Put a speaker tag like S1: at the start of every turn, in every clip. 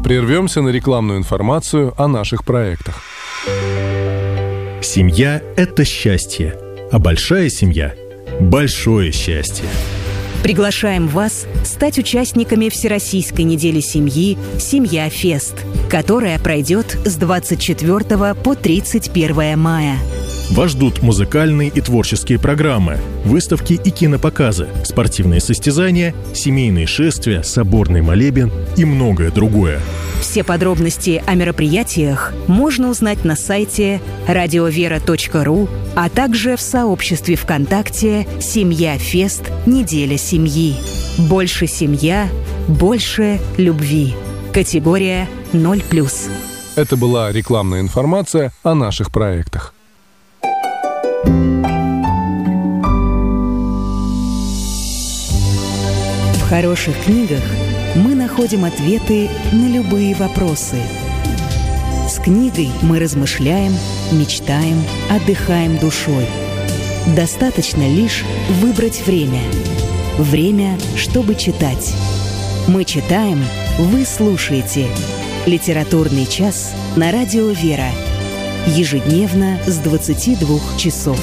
S1: Прервемся на рекламную информацию о наших проектах.
S2: Семья – это счастье, а большая семья – большое счастье.
S3: Приглашаем вас стать участниками Всероссийской недели семьи «Семья-фест», которая пройдет с 24 по 31 мая.
S2: Вас ждут музыкальные и творческие программы, выставки и кинопоказы, спортивные состязания, семейные шествия, соборный молебен и многое другое.
S3: Все подробности о мероприятиях можно узнать на сайте radiovera.ru, а также в сообществе ВКонтакте «Семья-фест. Неделя семьи». Больше семья, больше любви. Категория 0+.
S1: Это была рекламная информация о наших проектах.
S3: В хороших книгах мы находим ответы на любые вопросы. С книгой мы размышляем, мечтаем, отдыхаем душой. Достаточно лишь выбрать время. Время, чтобы читать. Мы читаем, вы слушаете. Литературный час на радио «Вера». Ежедневно с 22 часов.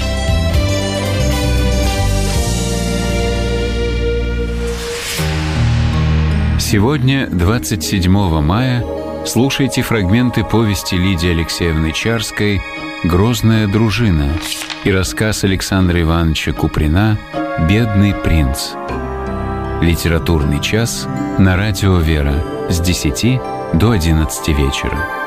S4: Сегодня, 27 мая, слушайте фрагменты повести Лидии Алексеевны Чарской «Грозная дружина» и рассказ Александра Ивановича Куприна «Бедный принц». Литературный час на радио «Вера» с 10 до 11 вечера.